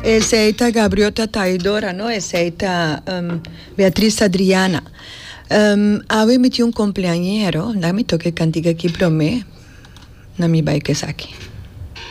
Essa Gabriota Taidora, no? Essa Beatriz Adriana. Ave meti un cumpleañero, dami toque cantiga aquí pro me, na mi bai que saki.